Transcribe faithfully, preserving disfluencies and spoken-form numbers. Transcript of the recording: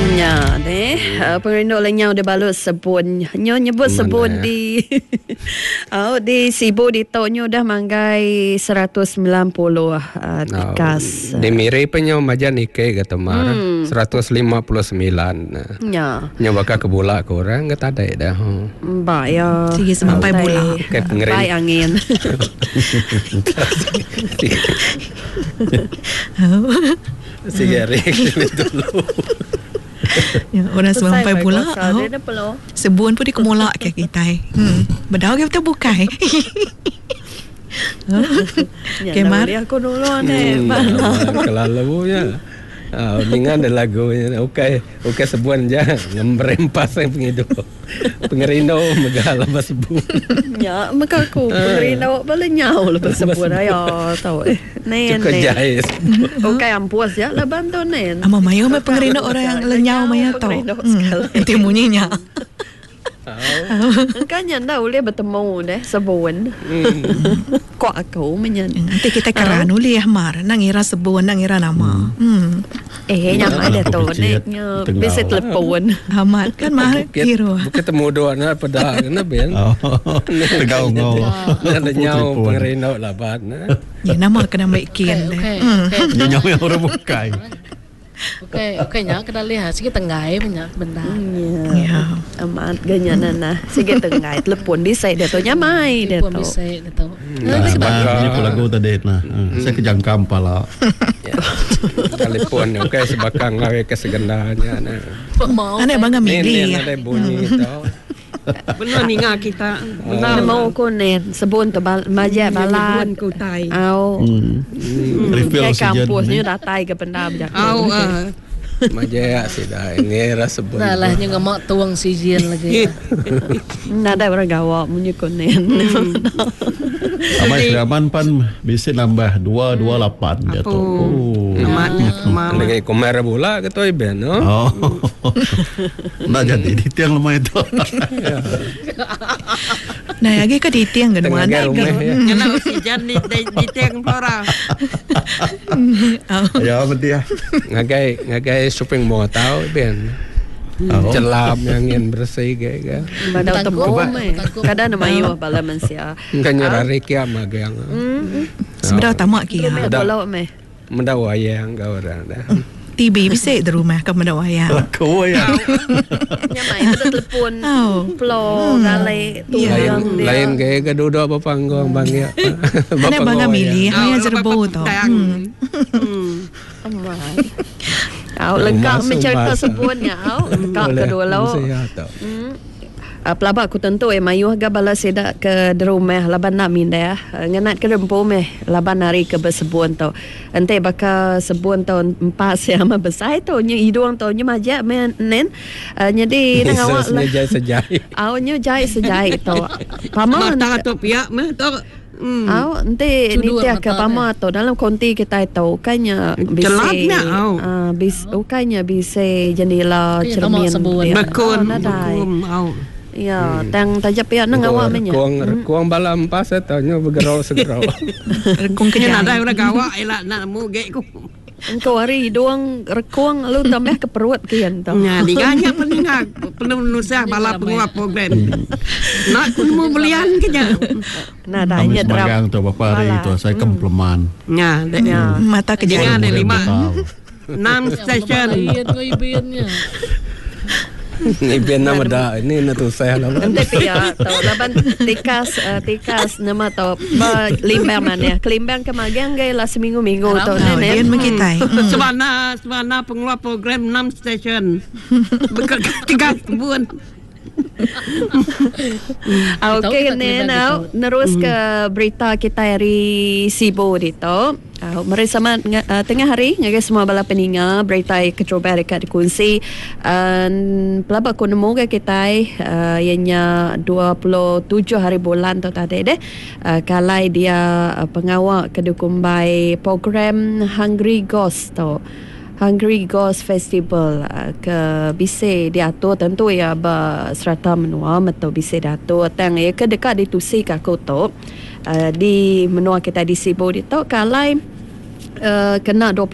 Ya, deh. Uh, Pengerindok lenyau dia balut sebun. Nyo nyebut Mana sebun ya? di oh, di Sibu di Tonyo dah manggai seratus sembilan puluh uh, tikas. Di mirip penyo majan ike kata mar Hmm. seratus lima puluh sembilan. Ya. Nyo bakal ke bola ke orang ke tadai dah. Mbak ya. Sige semampai Pantai, bola. Kayak pengerin. Baik angin. Sige reaksi dulu. Ya, orang semampai pula. Oh. Oh. Dia dah peluh. Sebun pun dikumulak ke kita. Hmm. Bedau ke betul bukai. Ya, Okay, Mar. dah aku dulu ane. Hmm, Kelalu ya. Ah, dengan ada lagunya. Okey, okey sebuan je ngemrempas yang pengido. Pengerindo megala basebun. Ya, maka aku pengerindok balenyau lepas sebut ayo tahu eh. Nen. Cukup jahit. Okey ampuas ya laban tu nen. Ama mayo me pengerino orang lenyau maya tau. Itu munyinya. Kan yang dah boleh bertemu deh sebun. Kok aku menyen. Nanti kita keran uli ya Mar. Nangira sebun, nangira nama. Hmm. Eh yang ada tu Picit, neknya tengah. bisa telepon. Amat kan Mar kiro. Bukan temu dua na pada kena ben. Oh, tegau ngau. Ada nyau pengerindo laban. Ya nama kena baik kian deh. Okey, Hmm. okey. Nyaw yang orang bukai. Okey, okey nya kita lihat sikit tenggai punya benda. Ya. Amat ganyan na. Sige tengah telepon di saya dia tu nyamai dia Pun tu. bisa tahu. Nah, ini pula lagu tadi nah. Saya kejangkam pala. Telepon okey sebakang ngawe ke segendanya na. Mau. Anak bangga Ni milih. ada bunyi tau. Benar ni ngah kita. Benar mau ko nen sebun tu bal majak balat. ku tai. Au. Hmm. Refill Kayak oksigen. kampusnya dah tai ke benda bijak. Au ah. Majaya sida ngera sebun. Dah lah nya ngamak tuang sijian lagi. Nada orang gawak munyi ko nen. Amai Seraman pan bisa nambah dua dua lapan dia tu. Oh. Amatnya mama. Lagi komera bola ke toy ben no. Oh. Nak jadi di tiang lemah itu. Nah, lagi ke di tiang kan Tengah mana ke rumah ya. Nyana oksigen di di, di tiang flora. Ya berarti ya. Ngagai ngagai shopping mall tau ben. Oh. Celam yang ingin bersih kayak ga. Badau Bertangguh. temu meh. Bertangguh. Kadang nama yo bala mensia. Kan nyarari kia magang. sebenarnya tamak kia. Meh bola meh. Mendawa yang ga orang dah. T V bisa di rumah ke mana wayang. Kau ya. Nyamai ada telepon. Oh. Flow galai tu Ya. yang Lain dia. lain kayak ga duduk apa panggung bang ya. Anak bangga milih. Hanya jerbo tu. Hmm. Amai. Au lengkap Masuk mencerita bahasa. sebunnya au. Lengkap kedua lau. Saya tahu. Uh, pelabak aku tentu eh mayuh ga bala sedak ke derumah laban nak minda ya. Ngenat ke rempo meh laban hari ke bersebun tau. Ente baka sebun tau empat sama besar tau nya hidung tau nya majak men nen. Uh, jadi nang awak lah. Sejai sejai. Au nya jai sejai tau. Pama Mata tu pihak meh tu. Hmm. Au ente ni Cudur tiak ke mata pama tau dalam konti kita tahu kanya bisa. Celapnya, au. Ah bis ukanya bisa jendela Kaya cermin. tamak sebun. dia. Bekun, Oh, nadai. bekum, au. Ya, tang tajap ya nang awak menya. Kuang kuang bala empas ataunya bergerau segerau. Rekung Ni kejang. ada orang gawak elak nak mu gek ku. Engkau hari hidung rekuang lu tambah ke perut kian tau. Nya diganya peningak penuh nusah bala pengua program. Nak ku mau belian kenya. Nah, dah Kami nya drop. semagang tu bapa hari itu saya kempleman. Nya dek. Ya. Mata Jangan kejang. ada lima. Tahu. Enam station. Ian ko ibiannya. Ni ben nama dah ini natu saya lah. Ente pia tau laban tikas uh, tikas nama tau ba limbang mana. Kelimbang ke magang gay lah seminggu-minggu tau Oh, nenek. dia mengitai. Sebana sebana pengeluar program enam station. Bekat tiga bulan. Ah, Tahu Okey tak nen kelimbang au nerus ke berita kita hari Sibu dito. Uh, mari sama uh, tengah hari ngagai semua bala peninga berita kecoba dekat dikunci uh, pelaba ko nemu ke kita uh, ianya dua puluh tujuh hari bulan tu tadi deh uh, kalai dia uh, pengawal kedukumbai program Hungry Ghost tu. Hungry Ghost Festival uh, ke bise diatur tentu ya ba serata menua atau bise diatur tang ya ke dekat ditusi ka koto uh, di menua kita di Sibu di tu kalai uh, kena dua puluh